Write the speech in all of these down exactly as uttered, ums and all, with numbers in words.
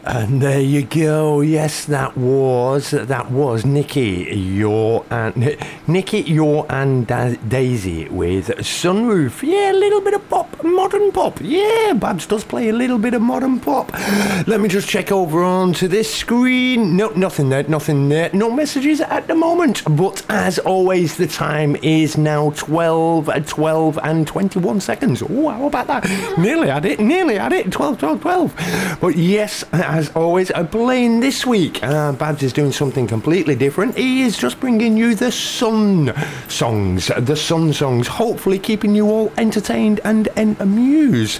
And there you go. Yes, that was that was Nikki, your and Nikki, your and da- Daisy with Sunroof. Yeah, a little bit of pop, modern pop. Yeah, Babs does play a little bit of modern pop. Let me just check over onto this screen. No, nothing there, nothing there. No messages at the moment. But as always, the time is now twelve, twelve and twenty-one seconds. Oh, how about that? Nearly had it. Nearly had it. twelve, twelve, twelve. But yes. As always, I'm playing this week. Uh, Babs is doing something completely different. He is just bringing you the Sun songs. The Sun songs. Hopefully keeping you all entertained and, and amused.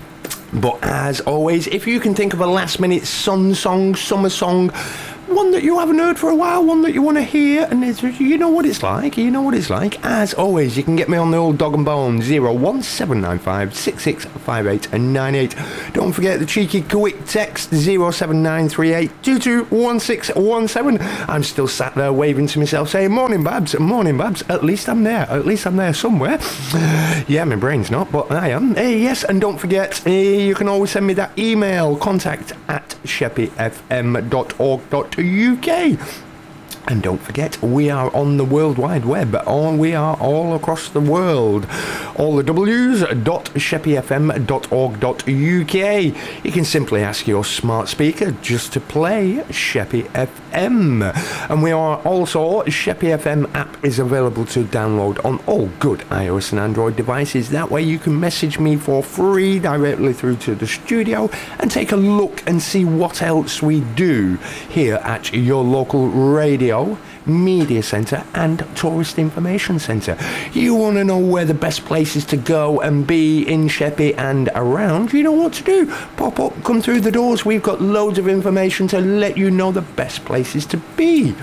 But as always, if you can think of a last minute Sun song, summer song, one that you haven't heard for a while, one that you want to hear, and it's, you know what it's like, you know what it's like. As always, you can get me on the old dog and bone, zero one seven nine five six six five eight nine eight. Don't forget the cheeky quick text, zero seven nine three eight two two one six one seven. I'm still sat there waving to myself, saying, morning Babs, morning Babs, at least I'm there, at least I'm there somewhere. Yeah, my brain's not, but I am. Hey, yes, and don't forget, uh, you can always send me that email, contact at sheppy f m dot org dot U K. And don't forget, we are on the World Wide Web, or we are all across the world. All the W's dot sheppy f m dot org dot U K. You can simply ask your smart speaker just to play Sheppy F M. And we are also, Sheppy F M app is available to download on all good iOS and Android devices. That way you can message me for free directly through to the studio and take a look and see what else we do here at your local radio, media centre and tourist information centre. You want to know where the best places to go and be in Sheppey and around? You know what to do. Pop up, come through the doors. We've got loads of information to let you know the best places to be.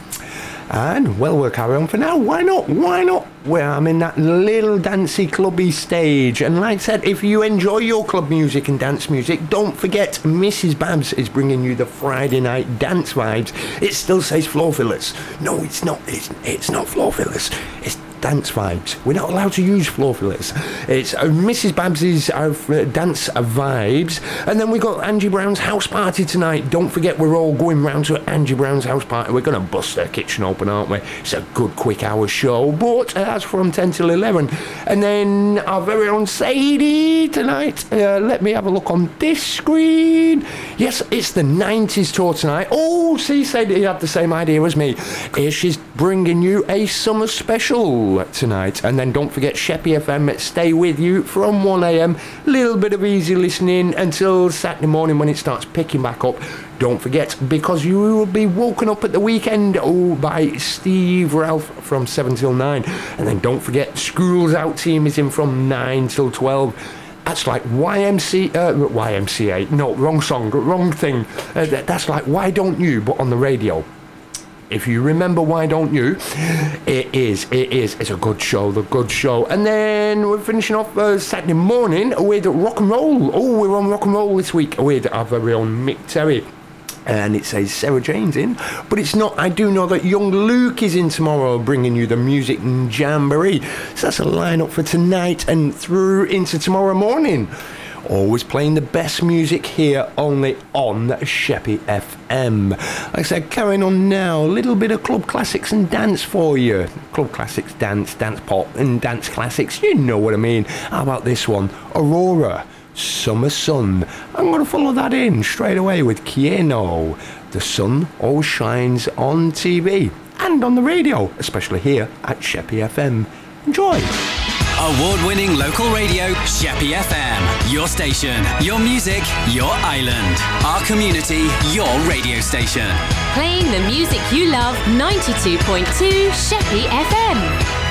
And, well, we'll carry on for now. Why not? Why not? Well, I'm in that little dancey clubby stage. And like I said, if you enjoy your club music and dance music, don't forget Missus Babs is bringing you the Friday night dance vibes. It still says floor fillers. No, it's not. It's, it's not floor fillers. It's dance vibes. We're not allowed to use floor fillers. It's uh, Missus Babs's uh, dance vibes. And then we got Angie Brown's house party tonight. Don't forget, we're all going round to Angie Brown's house party. We're going to bust their kitchen open, aren't we? It's a good quick hour show, but uh, that's from ten till eleven. And then our very own Sadie tonight. Uh, let me have a look on this screen. Yes, it's the nineties tour tonight. Oh, see, Sadie had the same idea as me. Here she's bringing you a summer special tonight. And then don't forget Sheppy F M, stay with you from one a.m. Little bit of easy listening until Saturday morning when it starts picking back up. Don't forget, because you will be woken up at the weekend oh, by Steve Ralph from seven till nine. And then don't forget, School's Out team is in from nine till twelve. That's like Y M C A, uh, Y M C A, no, wrong song, wrong thing. Uh, that's like Why Don't You, but on the radio. If you remember Why Don't You, it is, it is, it's a good show, the good show. And then we're finishing off uh, Saturday morning with rock and roll. Oh, we're on rock and roll this week with our very own Mick Terry. And it says Sarah Jane's in, but it's not. I do know that Young Luke is in tomorrow, bringing you the music jamboree. So that's a lineup for tonight and through into tomorrow morning. Always playing the best music here, only on Sheppy F M. Like I said, carrying on now, a little bit of club classics and dance for you. Club classics, dance, dance pop, and dance classics. You know what I mean. How about this one? Aurora, Summer Sun. I'm going to follow that in straight away with Kieno. The sun always shines on T V and on the radio, especially here at Sheppy F M. Enjoy. Award-winning local radio, Sheppy F M. Your station, your music, your island. Our community, your radio station. Playing the music you love, ninety-two point two Sheppy F M.